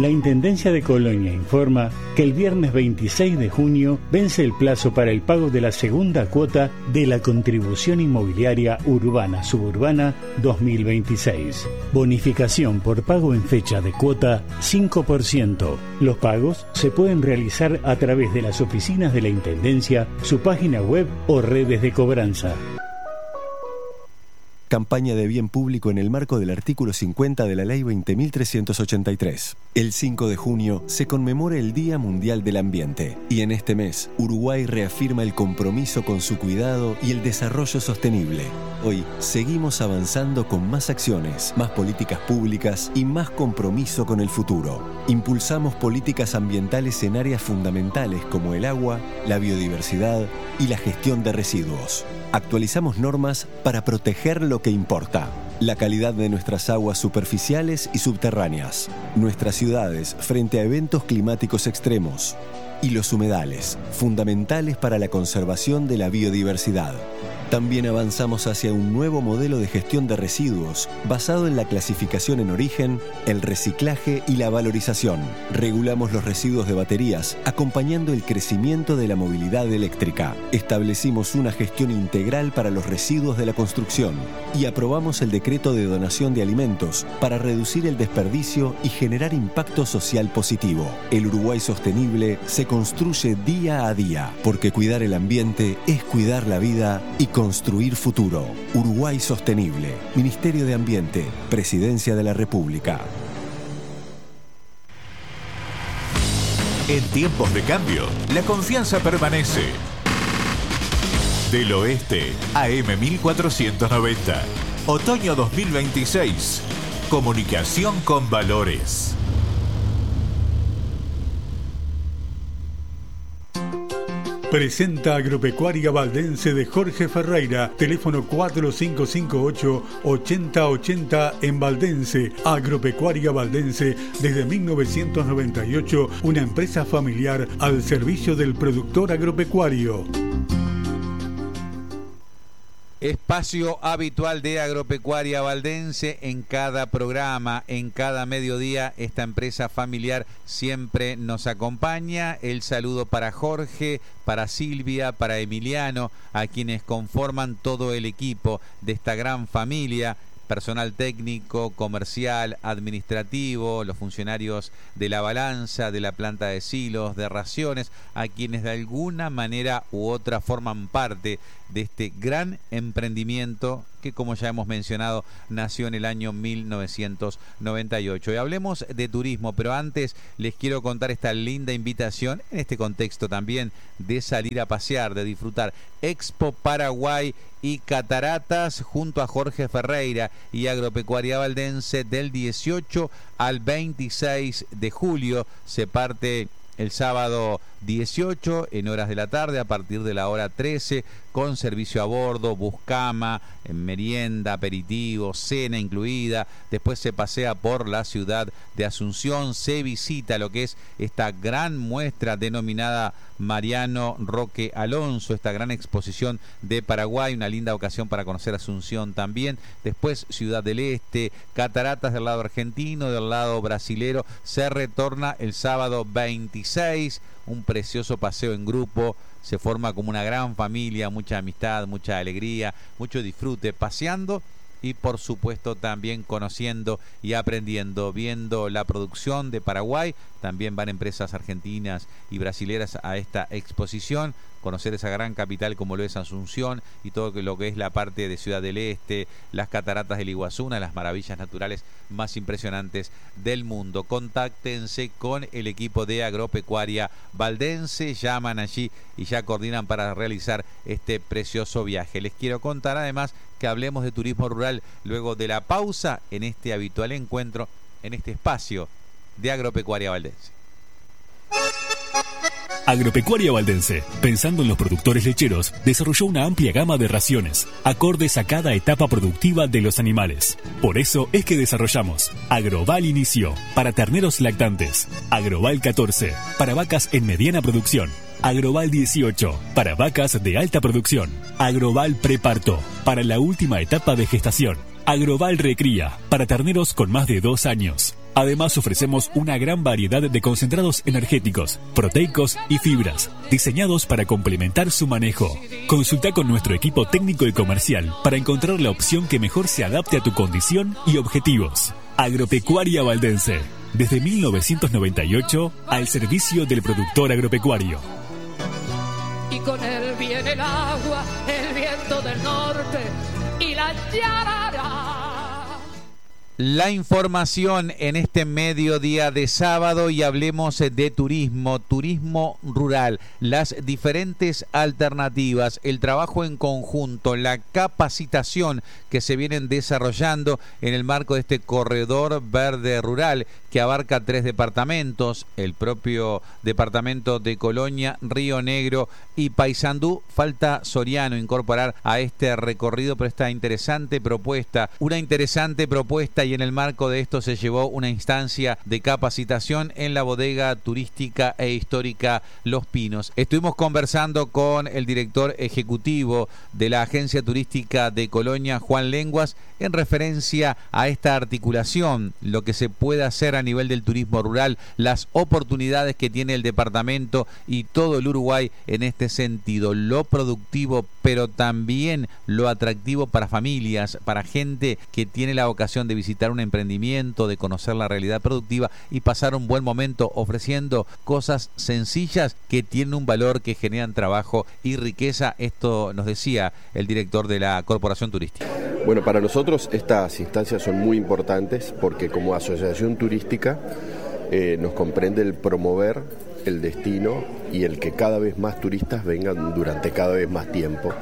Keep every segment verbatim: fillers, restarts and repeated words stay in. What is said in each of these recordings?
La Intendencia de Colonia informa que el viernes veintiséis de junio vence el plazo para el pago de la segunda cuota de la Contribución Inmobiliaria Urbana Suburbana dos mil veintiséis. Bonificación por pago en fecha de cuota cinco por ciento. Los pagos se pueden realizar a través de las oficinas de la Intendencia, su página web o redes de cobranza. Campaña de bien público en el marco del artículo cincuenta de la Ley veinte mil trescientos ochenta y tres. El cinco de junio se conmemora el Día Mundial del Ambiente y en este mes Uruguay reafirma el compromiso con su cuidado y el desarrollo sostenible. Hoy seguimos avanzando con más acciones, más políticas públicas y más compromiso con el futuro. Impulsamos políticas ambientales en áreas fundamentales como el agua, la biodiversidad y la gestión de residuos. Actualizamos normas para proteger lo que importa: la calidad de nuestras aguas superficiales y subterráneas, nuestras ciudades frente a eventos climáticos extremos y los humedales, fundamentales para la conservación de la biodiversidad. También avanzamos hacia un nuevo modelo de gestión de residuos basado en la clasificación en origen, el reciclaje y la valorización. Regulamos los residuos de baterías, acompañando el crecimiento de la movilidad eléctrica. Establecimos una gestión integral para los residuos de la construcción y aprobamos el decreto de donación de alimentos para reducir el desperdicio y generar impacto social positivo. El Uruguay sostenible se construye día a día, porque cuidar el ambiente es cuidar la vida y construir futuro. Uruguay Sostenible. Ministerio de Ambiente. Presidencia de la República. En tiempos de cambio, la confianza permanece. Del Oeste, A M mil cuatrocientos noventa. Otoño dos mil veintiséis. Comunicación con valores. Presenta Agropecuaria Valdense de Jorge Ferreira, teléfono cuatro cinco cinco ocho, ocho cero ocho cero en Valdense. Agropecuaria Valdense desde mil novecientos noventa y ocho, una empresa familiar al servicio del productor agropecuario. Espacio habitual de Agropecuaria Valdense en cada programa, en cada mediodía. Esta empresa familiar siempre nos acompaña. El saludo para Jorge, para Silvia, para Emiliano, a quienes conforman todo el equipo de esta gran familia. Personal técnico, comercial, administrativo, los funcionarios de la balanza, de la planta de silos, de raciones, a quienes de alguna manera u otra forman parte de este gran emprendimiento que, como ya hemos mencionado, nació en el año mil novecientos noventa y ocho. Y hablemos de turismo, pero antes les quiero contar esta linda invitación, en este contexto también, de salir a pasear, de disfrutar Expo Paraguay y Cataratas junto a Jorge Ferreira y Agropecuaria Valdense del dieciocho al veintiséis de julio. Se parte el sábado dieciocho en horas de la tarde a partir de la hora trece, con servicio a bordo, buscama, merienda, aperitivo, cena incluida. Después se pasea por la ciudad de Asunción, se visita lo que es esta gran muestra denominada Mariano Roque Alonso, esta gran exposición de Paraguay, una linda ocasión para conocer Asunción también. Después Ciudad del Este, Cataratas del lado argentino, del lado brasilero. Se retorna el sábado veintiséis, un precioso paseo en grupo. Se forma como una gran familia, mucha amistad, mucha alegría, mucho disfrute paseando y por supuesto también conociendo y aprendiendo, viendo la producción de Paraguay. También van empresas argentinas y brasileras a esta exposición, conocer esa gran capital como lo es Asunción y todo lo que es la parte de Ciudad del Este, las cataratas del Iguazú, una de las maravillas naturales más impresionantes del mundo. Contáctense con el equipo de Agropecuaria Valdense, llaman allí y ya coordinan para realizar este precioso viaje. Les quiero contar además que hablemos de turismo rural luego de la pausa en este habitual encuentro, en este espacio de Agropecuaria Valdense. Agropecuaria Valdense, pensando en los productores lecheros, desarrolló una amplia gama de raciones, acordes a cada etapa productiva de los animales. Por eso es que desarrollamos Agroval Inicio, para terneros lactantes, Agroval catorce, para vacas en mediana producción, Agroval dieciocho, para vacas de alta producción, Agroval Preparto, para la última etapa de gestación, Agroval Recría, para terneros con más de dos años, Además, ofrecemos una gran variedad de concentrados energéticos, proteicos y fibras, diseñados para complementar su manejo. Consulta con nuestro equipo técnico y comercial para encontrar la opción que mejor se adapte a tu condición y objetivos. Agropecuaria Valdense, desde mil novecientos noventa y ocho, al servicio del productor agropecuario. Y con él viene el agua, el viento del norte y la yarara. La información en este mediodía de sábado, y hablemos de turismo, turismo rural, las diferentes alternativas, el trabajo en conjunto, la capacitación que se vienen desarrollando en el marco de este corredor verde rural que abarca tres departamentos, el propio departamento de Colonia, Río Negro y Paysandú. Falta Soriano incorporar a este recorrido, pero esta interesante propuesta, una interesante propuesta y en el marco de esto se llevó una instancia de capacitación en la bodega turística e histórica Los Pinos. Estuvimos conversando con el director ejecutivo de la agencia turística de Colonia, Juan Lenguas, en referencia a esta articulación, lo que se puede hacer a nivel del turismo rural, las oportunidades que tiene el departamento y todo el Uruguay en este sentido, lo productivo, pero también lo atractivo para familias, para gente que tiene la vocación de visitar un emprendimiento, de conocer la realidad productiva y pasar un buen momento ofreciendo cosas sencillas que tienen un valor, que generan trabajo y riqueza. Esto nos decía el director de la Corporación Turística. Bueno, para nosotros estas instancias son muy importantes porque como asociación turística eh, nos comprende el promover el destino y el que cada vez más turistas vengan durante cada vez más tiempo.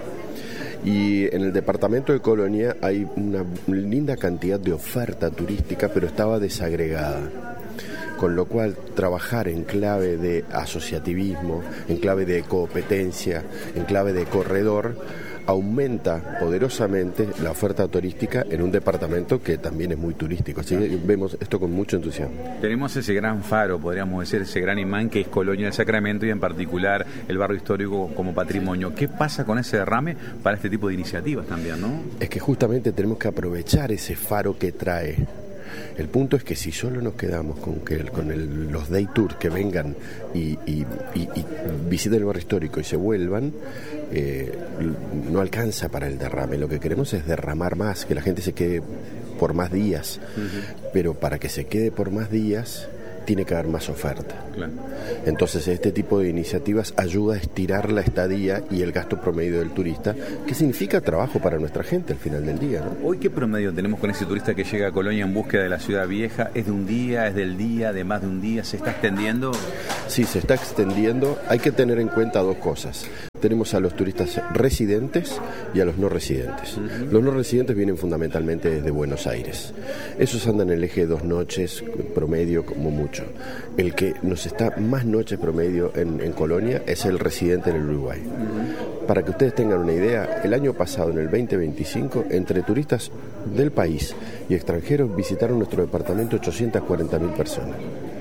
Y en el departamento de Colonia hay una linda cantidad de oferta turística, pero estaba desagregada. Con lo cual, trabajar en clave de asociativismo, en clave de competencia, en clave de corredor, aumenta poderosamente la oferta turística en un departamento que también es muy turístico. Así que vemos esto con mucho entusiasmo. Tenemos ese gran faro, podríamos decir, ese gran imán que es Colonia del Sacramento y en particular el barrio histórico como patrimonio. ¿Qué pasa con ese derrame para este tipo de iniciativas también, no? Es que justamente tenemos que aprovechar ese faro que trae. El punto es que si solo nos quedamos con que el, con el, los day tours que vengan y, y, y, y visiten el barrio histórico y se vuelvan, eh, no alcanza para el derrame. Lo que queremos es derramar más, que la gente se quede por más días. Uh-huh. Pero para que se quede por más días tiene que haber más oferta. Claro. Entonces este tipo de iniciativas ayuda a estirar la estadía y el gasto promedio del turista, que significa trabajo para nuestra gente al final del día, ¿no? Hoy, ¿qué promedio tenemos con ese turista que llega a Colonia en búsqueda de la ciudad vieja? ¿Es de un día, es del día, de más de un día? ¿Se está extendiendo? Sí, se está extendiendo. Hay que tener en cuenta dos cosas. Tenemos a los turistas residentes y a los no residentes. Uh-huh. Los no residentes vienen fundamentalmente desde Buenos Aires. Esos andan en el eje de dos noches promedio como mucho. El que nos está más noches promedio en, en Colonia es el residente en el Uruguay. Uh-huh. Para que ustedes tengan una idea, el año pasado, en el veinte veinticinco, entre turistas del país y extranjeros visitaron nuestro departamento ochocientas cuarenta mil personas.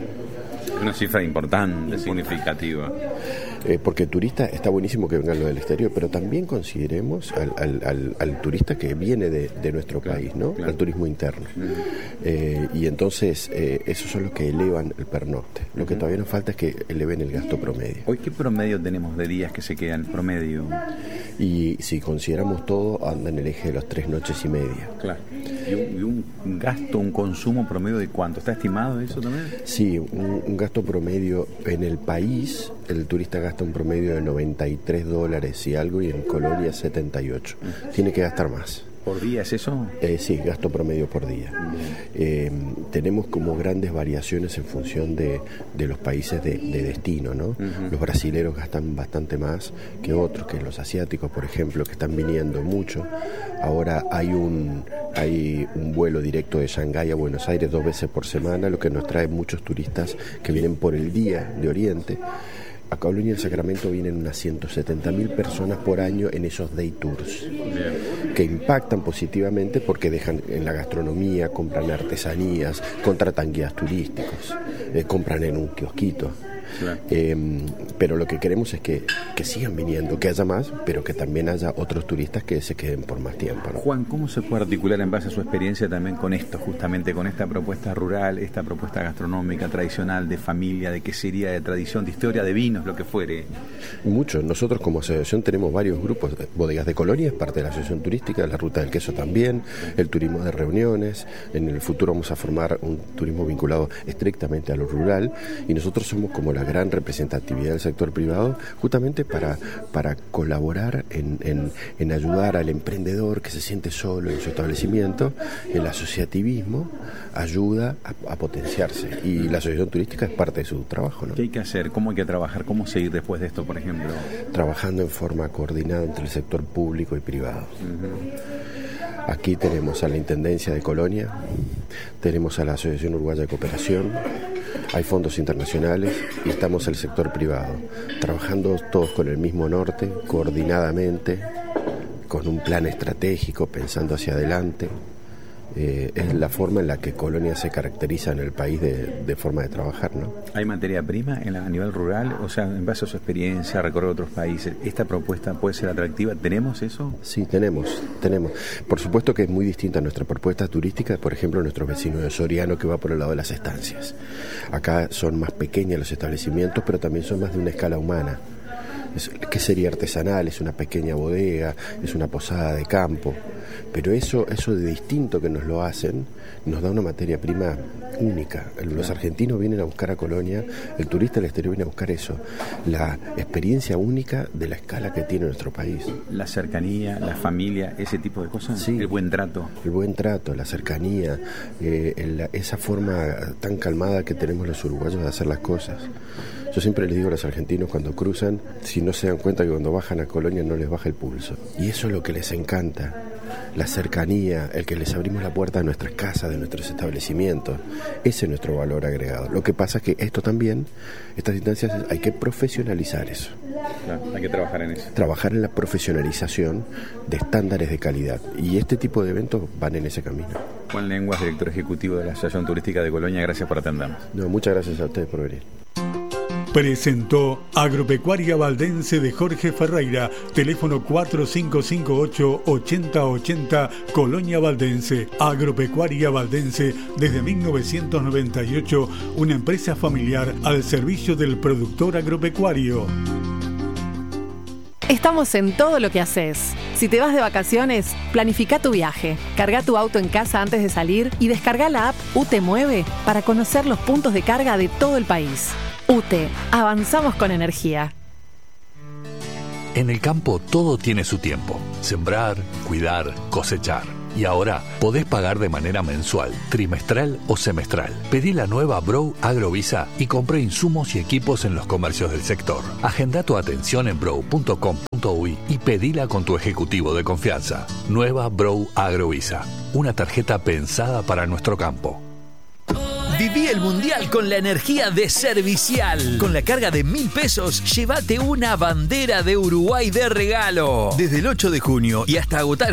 Una cifra importante, significativa. Eh, porque el turista está buenísimo que vengan los del exterior, pero también consideremos al, al, al, al turista que viene de, de nuestro claro, país, ¿no? Claro. Al turismo interno. Uh-huh. Eh, y entonces, eh, esos son los que elevan el pernocte. Lo uh-huh. que todavía nos falta es que eleven el gasto promedio. ¿Hoy qué promedio tenemos de días que se quedan promedio? Y si consideramos todo, anda en el eje de las tres noches y media. Claro. ¿Y un, y un gasto, un consumo promedio de cuánto? ¿Está estimado eso también? Sí, un, un gasto promedio en el país, el turista gasta un promedio de noventa y tres dólares y algo, y en Colonia setenta y ocho. Uh-huh. Tiene que gastar más. ¿Por día es eso? Eh, sí, gasto promedio por día. Uh-huh. Eh, tenemos como grandes variaciones en función de, de los países de, de destino, ¿no? Uh-huh. Los brasileros gastan bastante más que otros, que los asiáticos, por ejemplo, que están viniendo mucho. Ahora hay un, hay un vuelo directo de Shanghái a Buenos Aires dos veces por semana, lo que nos trae muchos turistas que vienen por el día de Oriente. A Colonia del Sacramento vienen unas ciento setenta mil personas por año en esos day tours. Bien. Que impactan positivamente porque dejan en la gastronomía, compran artesanías, contratan guías turísticos, eh, compran en un kiosquito. Claro. Eh, pero lo que queremos es que, que sigan viniendo, que haya más, pero que también haya otros turistas que se queden por más tiempo, ¿no? Juan, ¿cómo se puede articular en base a su experiencia también con esto, justamente con esta propuesta rural, esta propuesta gastronómica, tradicional, de familia, de quesería, de tradición, de historia, de vinos, lo que fuere? Mucho. Nosotros como asociación tenemos varios grupos. Bodegas de Colonia es parte de la asociación turística, la Ruta del Queso también, el turismo de reuniones. En el futuro vamos a formar un turismo vinculado estrictamente a lo rural, y nosotros somos como la gran representatividad del sector privado, justamente para, para colaborar en, en, en ayudar al emprendedor que se siente solo en su establecimiento. El asociativismo ayuda a, a potenciarse, y la asociación turística es parte de su trabajo, ¿no? ¿Qué hay que hacer? ¿Cómo hay que trabajar? ¿Cómo seguir después de esto, por ejemplo? Trabajando en forma coordinada entre el sector público y privado. Uh-huh. Aquí tenemos a la Intendencia de Colonia, tenemos a la Asociación Uruguaya de Cooperación, hay fondos internacionales y estamos el sector privado, trabajando todos con el mismo norte, coordinadamente, con un plan estratégico, pensando hacia adelante. Eh, es la forma en la que Colonia se caracteriza en el país de, de forma de trabajar, ¿no? ¿Hay materia prima en la, a nivel rural? O sea, en base a su experiencia, recorrer otros países, ¿esta propuesta puede ser atractiva? ¿Tenemos eso? Sí, tenemos, tenemos. Por supuesto que es muy distinta a nuestra propuesta turística, por ejemplo, nuestros vecinos de Soriano, que va por el lado de las estancias. Acá son más pequeños los establecimientos, pero también son más de una escala humana. Es, ¿qué sería artesanal? Es una pequeña bodega, es una posada de campo, pero eso, eso de distinto que nos lo hacen, nos da una materia prima única. Los argentinos vienen a buscar a Colonia, el turista del exterior viene a buscar eso, la experiencia única de la escala que tiene nuestro país. La cercanía, la familia, ese tipo de cosas, sí, el buen trato. El buen trato, la cercanía, eh, el, esa forma tan calmada que tenemos los uruguayos de hacer las cosas. Yo siempre les digo a los argentinos cuando cruzan, si no se dan cuenta que cuando bajan a Colonia no les baja el pulso. Y eso es lo que les encanta, la cercanía, el que les abrimos la puerta de nuestras casas, de nuestros establecimientos. Ese es nuestro valor agregado. Lo que pasa es que esto también, estas instancias, hay que profesionalizar eso. Claro, hay que trabajar en eso. Trabajar en la profesionalización de estándares de calidad. Y este tipo de eventos van en ese camino. Juan Lenguas, director ejecutivo de la Asociación Turística de Colonia, gracias por atendernos. No, muchas gracias a ustedes por venir. Presentó Agropecuaria Valdense de Jorge Ferreira, teléfono cuatro cinco cinco ocho, ocho cero ocho cero, Colonia Valdense. Agropecuaria Valdense desde mil novecientos noventa y ocho, una empresa familiar al servicio del productor agropecuario. Estamos en todo lo que haces. Si te vas de vacaciones, planifica tu viaje. Carga tu auto en casa antes de salir y descarga la app U T E Mueve para conocer los puntos de carga de todo el país. U T E, avanzamos con energía. En el campo todo tiene su tiempo. Sembrar, cuidar, cosechar. Y ahora podés pagar de manera mensual, trimestral o semestral. Pedí la nueva Brow Agrovisa y compré insumos y equipos en los comercios del sector. Agenda tu atención en brow punto com punto uy y pedila con tu ejecutivo de confianza. Nueva Brow Agrovisa, una tarjeta pensada para nuestro campo. Viví el Mundial con la energía de Servicial. Con la carga de mil pesos, llévate una bandera de Uruguay de regalo. Desde el ocho de junio y hasta agotar